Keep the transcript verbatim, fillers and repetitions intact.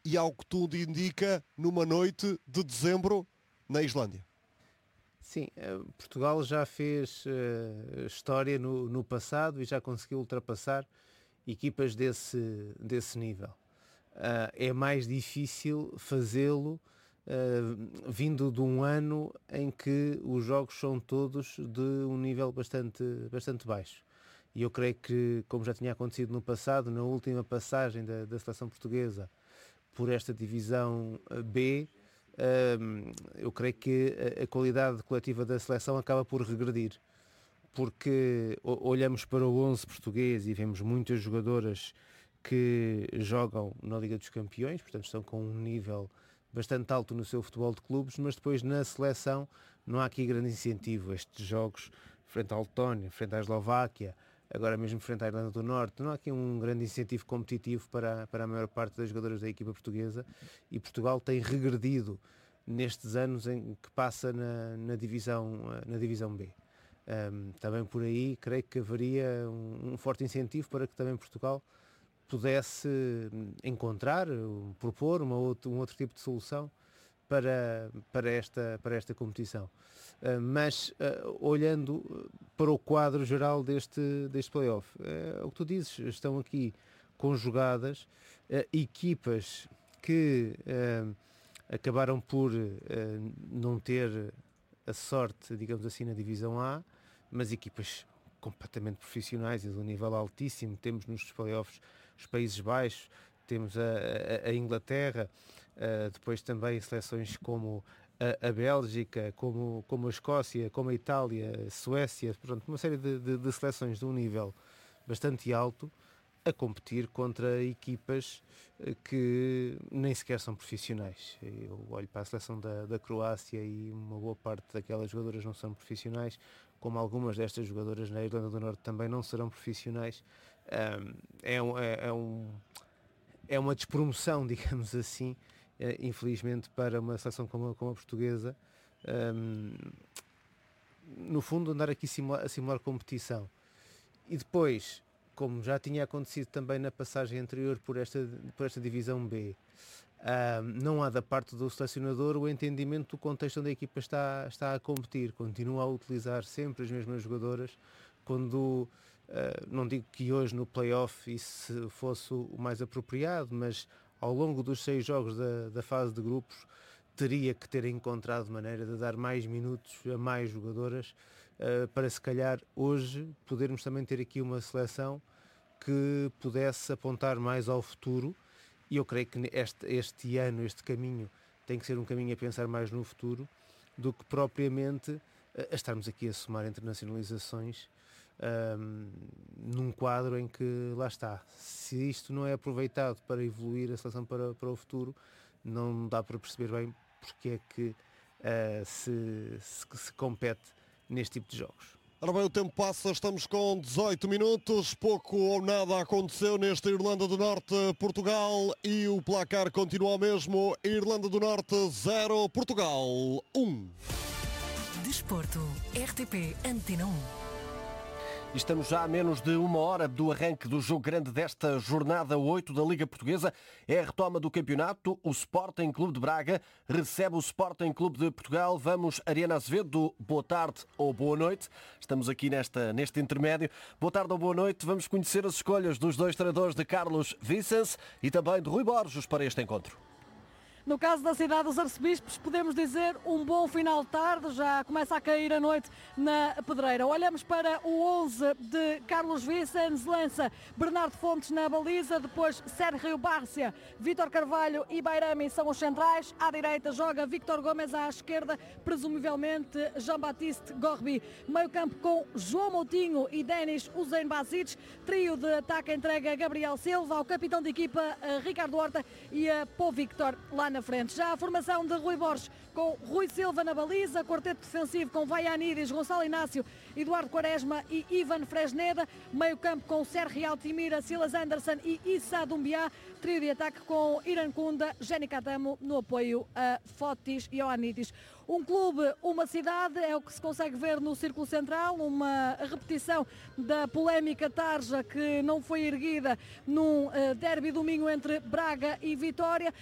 e, ao que tudo indica, numa noite de dezembro na Islândia. Sim, Portugal já fez uh, história no, no passado e já conseguiu ultrapassar equipas desse, desse nível. Uh, é mais difícil fazê-lo uh, vindo de um ano em que os jogos são todos de um nível bastante, bastante baixo. E eu creio que, como já tinha acontecido no passado, na última passagem da, da seleção portuguesa por esta divisão B, eu creio que a qualidade coletiva da seleção acaba por regredir, porque olhamos para o onze português e vemos muitas jogadoras que jogam na Liga dos Campeões, portanto estão com um nível bastante alto no seu futebol de clubes, mas depois na seleção não há aqui grande incentivo. Estes jogos frente à Letónia, frente à Eslováquia, agora mesmo frente à Irlanda do Norte, não há aqui um grande incentivo competitivo para, para a maior parte das jogadoras da equipa portuguesa, e Portugal tem regredido nestes anos em que passa na, na, divisão, na divisão B. Um, também por aí creio que haveria um, um forte incentivo para que também Portugal pudesse encontrar, propor uma outro, um outro tipo de solução para, para, esta, para esta competição. Uh, mas uh, olhando para o quadro geral deste, deste play-off, uh, o que tu dizes, estão aqui conjugadas uh, equipas que uh, acabaram por uh, não ter a sorte, digamos assim, na divisão A, mas equipas completamente profissionais e de um nível altíssimo. Temos nos play-offs os Países Baixos, temos a, a, a Inglaterra, uh, depois também seleções como a, a Bélgica, como, como a Escócia, como a Itália, a Suécia, pronto, uma série de, de, de seleções de um nível bastante alto a competir contra equipas que nem sequer são profissionais. Eu olho para a seleção da, da Croácia e uma boa parte daquelas jogadoras não são profissionais, como algumas destas jogadoras na Irlanda do Norte também não serão profissionais. Um, é, um, é, é, um, é uma despromoção, digamos assim, infelizmente, para uma seleção como a, como a portuguesa. Um, no fundo, andar aqui simula, a simular competição. E depois, como já tinha acontecido também na passagem anterior por esta, por esta divisão B, uh, não há da parte do selecionador o entendimento do contexto onde a equipa está, está a competir. Continua a utilizar sempre as mesmas jogadoras, quando, uh, não digo que hoje no play-off isso fosse o mais apropriado, mas ao longo dos seis jogos da, da fase de grupos, teria que ter encontrado maneira de dar mais minutos a mais jogadoras uh, para se calhar hoje podermos também ter aqui uma seleção que pudesse apontar mais ao futuro. E eu creio que este, este ano, este caminho tem que ser um caminho a pensar mais no futuro do que propriamente a estarmos aqui a somar internacionalizações um, num quadro em que, lá está, se isto não é aproveitado para evoluir a seleção para, para o futuro, não dá para perceber bem porque é que uh, se, se, se compete neste tipo de jogos. Ora bem, o tempo passa, estamos com dezoito minutos, pouco ou nada aconteceu nesta Irlanda do Norte-Portugal e o placar continua o mesmo. Irlanda do Norte zero, Portugal um. Desporto, R T P Antena um. Estamos já a menos de uma hora do arranque do jogo grande desta jornada oito da Liga Portuguesa. É a retoma do campeonato. O Sporting Clube de Braga recebe o Sporting Clube de Portugal. Vamos, Ariana Azevedo, boa tarde ou boa noite. Estamos aqui nesta, neste intermédio. Boa tarde ou boa noite. Vamos conhecer as escolhas dos dois treinadores, de Carlos Vicens e também de Rui Borges, para este encontro. No caso da cidade dos Arcebispos, podemos dizer um bom final de tarde, já começa a cair a noite na Pedreira. Olhamos para o onze de Carlos Vicens, lança Bernardo Fontes na baliza, depois Sérgio Bárcia, Vítor Carvalho e Bairami são os centrais, à direita joga Víctor Gomes, à esquerda presumivelmente Jean-Baptiste Gorbi. Meio campo com João Moutinho e Denis Usain Basic, trio de ataque entrega Gabriel Silva, ao capitão de equipa Ricardo Horta e a Pô Victor lá na frente. Já a formação de Rui Borges com Rui Silva na baliza, quarteto defensivo com Vaianidis, Gonçalo Inácio, Eduardo Quaresma e Ivan Fresneda, meio campo com Sergio Altimira, Silas Anderson e Issa Dumbiá, trio de ataque com Iran Kunda, Jenny Katamo no apoio a Fotis e Ioannidis. Um clube, uma cidade, é o que se consegue ver no Círculo Central, uma repetição da polémica tarja que não foi erguida num uh, derby domingo entre Braga e Vitória.